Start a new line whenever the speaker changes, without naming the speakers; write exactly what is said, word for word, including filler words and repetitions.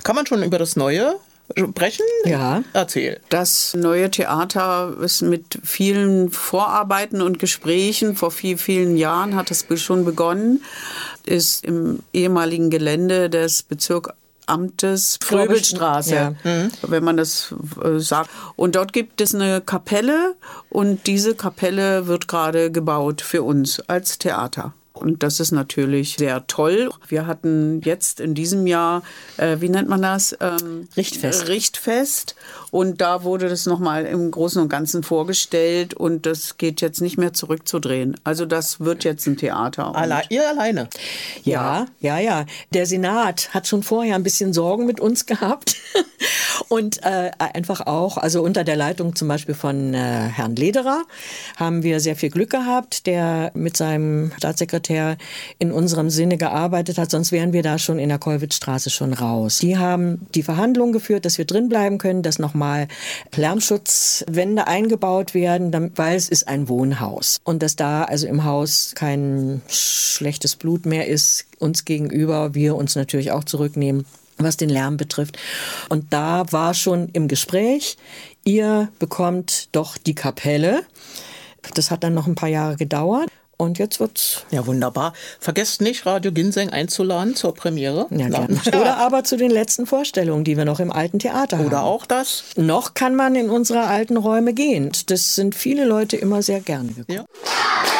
Kann man schon über das Neue sprechen?
Ja.
Erzähl.
Das neue Theater ist mit vielen Vorarbeiten und Gesprächen, vor vielen, vielen Jahren hat es schon begonnen, ist im ehemaligen Gelände des Bezirksamtes Fröbelstraße,
Ja.
mhm. wenn man das äh, sagt. Und dort gibt es eine Kapelle und diese Kapelle wird gerade gebaut für uns als Theater. Und das ist natürlich sehr toll. Wir hatten jetzt in diesem Jahr, äh, wie nennt man das? Ähm,
Richtfest.
Richtfest. Und da wurde das nochmal im Großen und Ganzen vorgestellt. Und das geht jetzt nicht mehr zurückzudrehen. Also das wird jetzt ein Theater.
Alle, ihr alleine?
Ja, ja, ja. Der Senat hat schon vorher ein bisschen Sorgen mit uns gehabt. Und äh, einfach auch, also unter der Leitung zum Beispiel von äh, Herrn Lederer haben wir sehr viel Glück gehabt, der mit seinem Staatssekretär in unserem Sinne gearbeitet hat. Sonst wären wir da schon in der Kollwitzstraße schon raus. Die haben die Verhandlungen geführt, dass wir drin bleiben können, dass nochmal Lärmschutzwände eingebaut werden, weil es ist ein Wohnhaus. Und dass da also im Haus kein schlechtes Blut mehr ist uns gegenüber, wir uns natürlich auch zurücknehmen, was den Lärm betrifft. Und da war schon im Gespräch, ihr bekommt doch die Kapelle. Das hat dann noch ein paar Jahre gedauert. Und jetzt wird's.
Ja, wunderbar. Vergesst nicht, Radio Ginseng einzuladen zur Premiere.
Ja, gerne. Oder aber zu den letzten Vorstellungen, die wir noch im alten Theater haben.
Oder auch das.
Noch kann man in unsere alten Räume gehen. Das sind viele Leute immer sehr gerne gekommen.
Ja.